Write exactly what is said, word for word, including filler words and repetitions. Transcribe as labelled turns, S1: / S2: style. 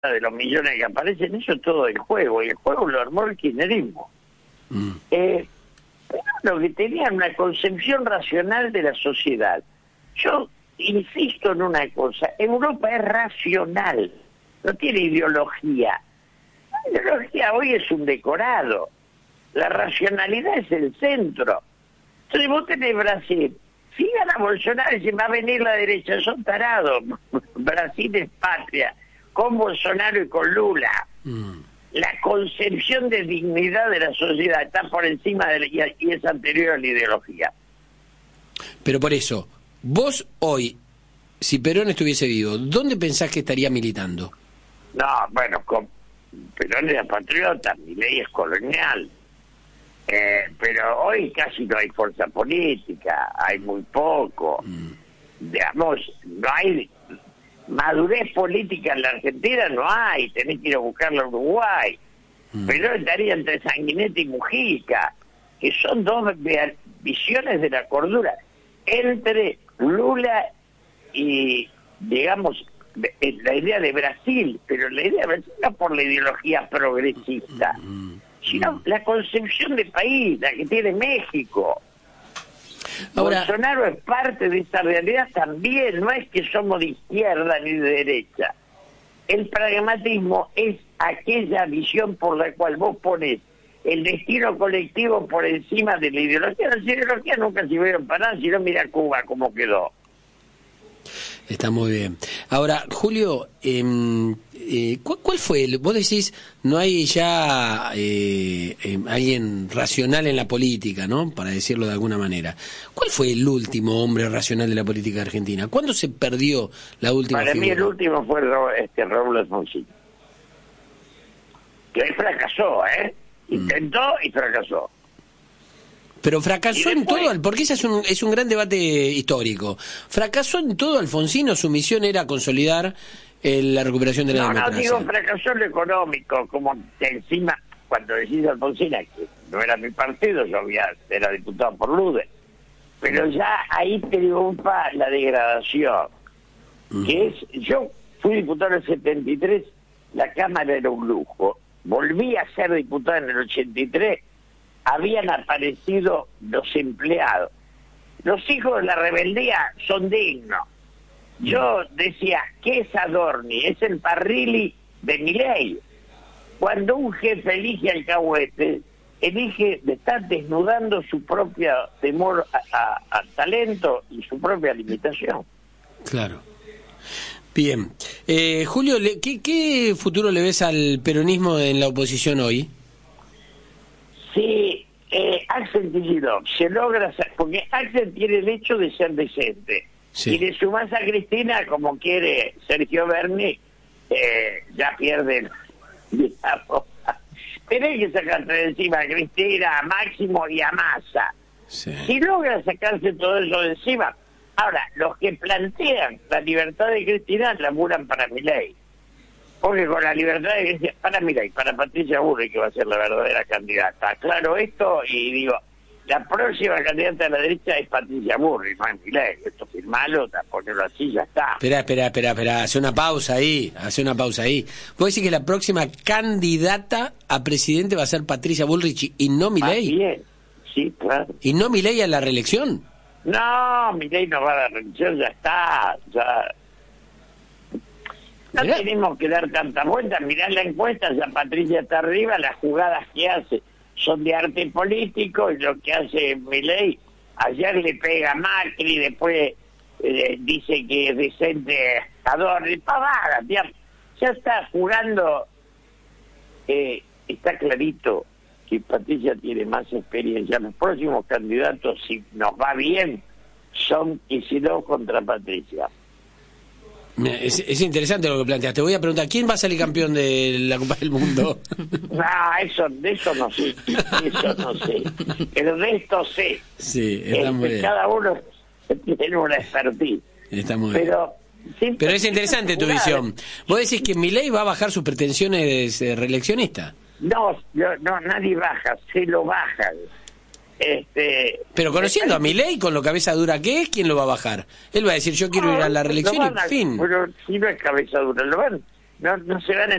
S1: de los millones que aparecen, eso es todo el juego, y el juego lo armó el kirchnerismo. Mm. Eh, pero que tenían una concepción racional de la sociedad. Yo insisto en una cosa, Europa es racional, no tiene ideología. La ideología hoy es un decorado, la racionalidad es el centro. Entonces vos tenés Brasil, si gana Bolsonaro y se va a venir la derecha, son tarados. Brasil es patria, con Bolsonaro y con Lula. Mm. La concepción de dignidad de la sociedad está por encima de la, y, y es anterior a la ideología.
S2: Pero por eso, vos hoy, si Perón estuviese vivo, ¿dónde pensás que estaría militando?
S1: No, bueno, con, Perón era patriota, Milei es colonial. Eh, pero hoy casi no hay fuerza política, hay muy poco. Mm. Digamos, no hay madurez política en la Argentina, no hay, tenés que ir a buscarla a Uruguay. Mm. Pero estaría entre Sanguinetti y Mujica, que son dos visiones de la cordura. Entre Lula y, digamos, la idea de Brasil, pero la idea de Brasil no por la ideología progresista, mm. sino la concepción de país, la que tiene México. Ahora, Bolsonaro es parte de esa realidad también, no es que somos de izquierda ni de derecha. El pragmatismo es aquella visión por la cual vos pones el destino colectivo por encima de la ideología. Las ideologías nunca sirvieron para nada, sino mira Cuba cómo quedó.
S2: Está muy bien. Ahora, Julio, eh, eh, ¿cuál, ¿cuál fue? El, vos decís, no hay ya eh, eh, alguien racional en la política, ¿no? Para decirlo de alguna manera. ¿Cuál fue el último hombre racional de la política argentina? ¿Cuándo se perdió la última
S1: Para
S2: figura?
S1: mí el último fue este Raúl Alfonsín. Que ahí fracasó, ¿eh? Intentó mm. y fracasó.
S2: Pero fracasó en todo, porque ese es un, es un gran debate histórico. ¿Fracasó en todo Alfonsín o su misión era consolidar el, la recuperación de la
S1: no,
S2: democracia?
S1: No, digo fracasó en lo económico, como que encima, cuando decís Alfonsín, que no era mi partido, yo había, era diputado por Lude, pero ya ahí triunfa la degradación, uh-huh. que es, yo fui diputado en el setenta y tres, la Cámara era un lujo, volví a ser diputado en el ochenta y tres, habían aparecido los empleados. Los hijos de la rebeldía son dignos. Yo decía, ¿qué es Adorni? Es el Parrilli de Milei. Cuando un jefe elige al cahuete, elige de estar desnudando su propio temor al talento y su propia limitación.
S2: Claro. Bien. Eh, Julio, ¿qué, ¿qué futuro le ves al peronismo en la oposición hoy?
S1: Sí, eh, Axel Kicillof se logra, porque Axel tiene el hecho de ser decente, sí. y le sumás a Cristina como quiere Sergio Berni, eh, ya pierde, digamos, tenés que sacarte de encima a Cristina, a Máximo y a Massa. Sí. Si logra sacarse todo eso de encima, ahora, los que plantean la libertad de Cristina laburan para Milei. Porque con la libertad de Grecia, para Milei, para Patricia Bullrich, que va a ser la verdadera candidata. Claro esto, y digo, la próxima candidata de la derecha es Patricia Bullrich, no es Milei. Esto firmalo, porque así ya está.
S2: Espera, espera, espera, espera, hace una pausa ahí, hace una pausa ahí. ¿Vos decís que la próxima candidata a presidente va a ser Patricia Bullrich y no Milei?
S1: Así es, sí, claro.
S2: ¿Y no Milei a la reelección?
S1: No, Milei no va a la reelección, ya está, ya... No Mirá. tenemos que dar tantas vueltas, mirá la encuesta, ya Patricia está arriba, las jugadas que hace son de arte político, y lo que hace Milei, ayer le pega a Macri, después eh, dice que es decente Adorni, pavada, ya, ya está jugando, eh, está clarito que Patricia tiene más experiencia. Los próximos candidatos, si nos va bien, son Kicillof contra Patricia.
S2: Es, es interesante lo que planteas. Te voy a preguntar, ¿quién va a salir campeón de la Copa del Mundo?
S1: No, eso, de eso no sé, eso no sé. Pero de esto sé.
S2: Sí, está este, muy bien.
S1: Cada uno tiene una expertise.
S2: Está muy
S1: Pero,
S2: bien. Pero es interesante tu visión. ¿Vos decís que Milei va a bajar sus pretensiones eh, reeleccionistas?
S1: No, no, no, nadie baja, se lo bajan. Este,
S2: pero conociendo a Milei, con lo cabeza dura que es, ¿quién lo va a bajar? Él va a decir, yo quiero no, ir a la reelección y
S1: a,
S2: fin.
S1: Pero si no es cabeza dura, lo van, no, no se van a